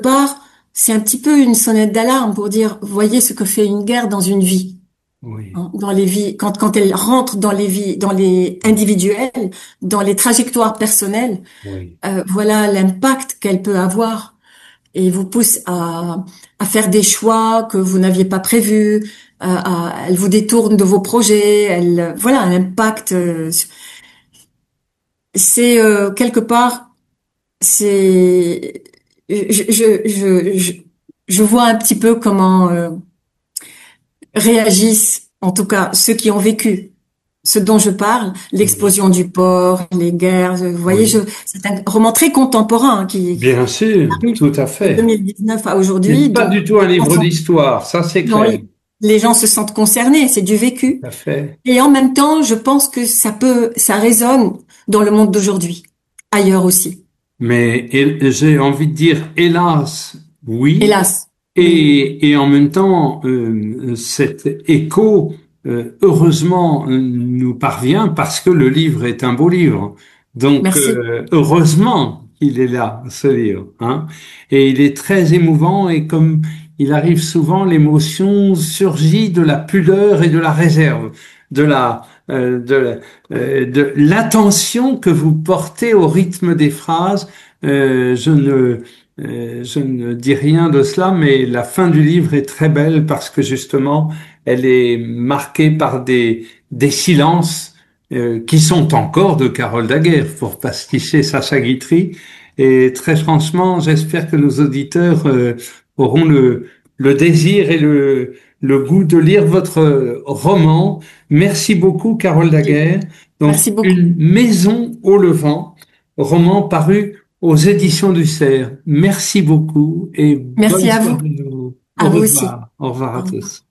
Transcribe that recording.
part, c'est un petit peu une sonnette d'alarme pour dire, voyez ce que fait une guerre dans une vie, oui, hein, dans les vies, quand elle rentre dans les vies, dans les individuels, dans les trajectoires personnelles, oui, voilà l'impact qu'elle peut avoir et vous pousse à faire des choix que vous n'aviez pas prévus, elle vous détourne de vos projets, voilà, l'impact, c'est quelque part, c'est, je, je, je, je, je vois un petit peu comment réagissent, en tout cas ceux qui ont vécu ce dont je parle, oui, l'explosion du port, les guerres. Vous voyez, oui. c'est un roman très contemporain hein, Bien qui sûr, arrive tout à de fait. 2019 à Et aujourd'hui, pas donc du tout un les gens livre d'histoire, ça c'est non, clair. les gens se sentent concernés, c'est du Tout vécu. à fait. Et en même temps, je pense que ça résonne dans le monde d'aujourd'hui, ailleurs aussi. Mais j'ai envie de dire, hélas, oui. Hélas, oui, Et en même temps, cet écho, heureusement, nous parvient parce que le livre est un beau livre. Donc, merci. heureusement qu'il est là, ce livre, hein. Et il est très émouvant et comme il arrive souvent, l'émotion surgit de la pudeur et de la réserve, de de l'attention que vous portez au rythme des phrases. Je ne dis rien de cela, mais la fin du livre est très belle parce que justement, elle est marquée par des silences qui sont encore de Carole Daguerre, pour pasticher Sacha Guitry. Et très franchement, j'espère que nos auditeurs auront le désir et le goût de lire votre roman. Merci beaucoup, Carole Daguerre. Donc, Merci beaucoup. Une maison au Levant, roman paru aux éditions du Cerf. Merci beaucoup et Merci bonne à vous. soirée à vous. Au À vous aussi. revoir. Au revoir Au à revoir. tous.